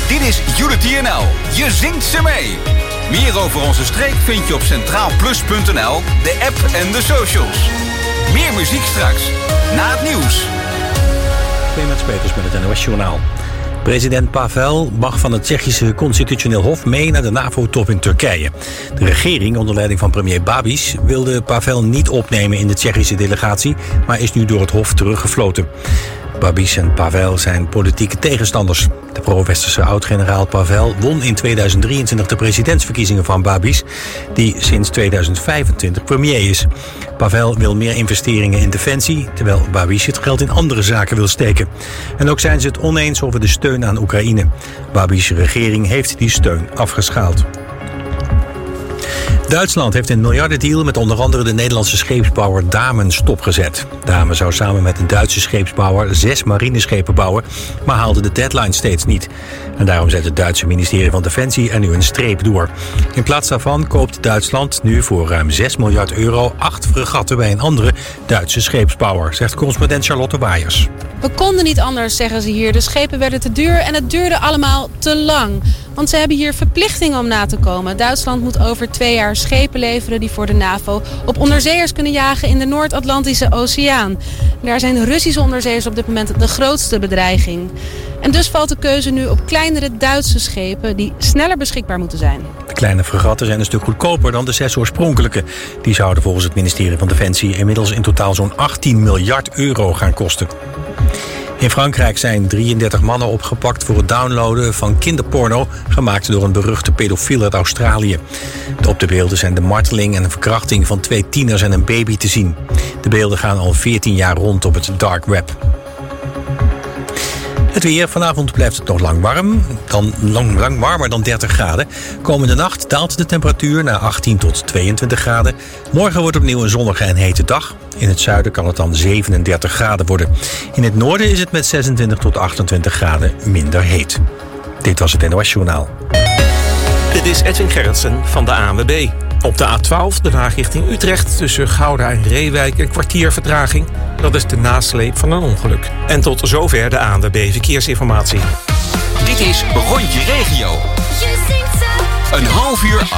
Dit is Unity NL. Je zingt ze mee. Meer over onze streek vind je op centraalplus.nl, de app en de socials. Meer muziek straks, na het nieuws. Clemens Peters met het NOS Journaal. President Pavel mag van het Tsjechische Constitutioneel Hof mee naar de NAVO-top in Turkije. De regering, onder leiding van premier Babiš, wilde Pavel niet opnemen in de Tsjechische delegatie, maar is nu door het Hof teruggefloten. Babiš en Pavel zijn politieke tegenstanders. De pro-westerse oud-generaal Pavel won in 2023 de presidentsverkiezingen van Babiš, die sinds 2025 premier is. Pavel wil meer investeringen in defensie, terwijl Babiš het geld in andere zaken wil steken. En ook zijn ze het oneens over de steun aan Oekraïne. Babiš's regering heeft die steun afgeschaald. Duitsland heeft een miljardendeal met onder andere de Nederlandse scheepsbouwer Damen stopgezet. Damen zou samen met een Duitse scheepsbouwer 6 marineschepen bouwen, maar haalde de deadline steeds niet. En daarom zet het Duitse ministerie van Defensie er nu een streep door. In plaats daarvan koopt Duitsland nu voor ruim 6 miljard euro 8 fregatten bij een andere Duitse scheepsbouwer, zegt correspondent Charlotte Waaiers. We konden niet anders, zeggen ze hier. De schepen werden te duur en het duurde allemaal te lang. Want ze hebben hier verplichtingen om na te komen. Duitsland moet over 2 jaar schepen leveren die voor de NAVO op onderzeeërs kunnen jagen in de Noord-Atlantische Oceaan. Daar zijn Russische onderzeeërs op dit moment de grootste bedreiging. En dus valt de keuze nu op kleinere Duitse schepen die sneller beschikbaar moeten zijn. De kleine fregatten zijn een stuk goedkoper dan de 6 oorspronkelijke. Die zouden volgens het ministerie van Defensie inmiddels in totaal zo'n 18 miljard euro gaan kosten. In Frankrijk zijn 33 mannen opgepakt voor het downloaden van kinderporno gemaakt door een beruchte pedofiel uit Australië. Op de beelden zijn de marteling en een verkrachting van 2 tieners en een baby te zien. De beelden gaan al 14 jaar rond op het dark web. Het weer. Vanavond blijft het nog lang warmer dan 30 graden. Komende nacht daalt de temperatuur naar 18 tot 22 graden. Morgen wordt opnieuw een zonnige en hete dag. In het zuiden kan het dan 37 graden worden. In het noorden is het met 26 tot 28 graden minder heet. Dit was het NOS Journaal. Dit is Edwin Gerritsen van de ANWB. Op de A12, Den Haag richting Utrecht, tussen Gouda en Reewijk een kwartier vertraging. Dat is de nasleep van een ongeluk. En tot zover de ANWB Verkeersinformatie. Dit is Rondje Regio. Een half uur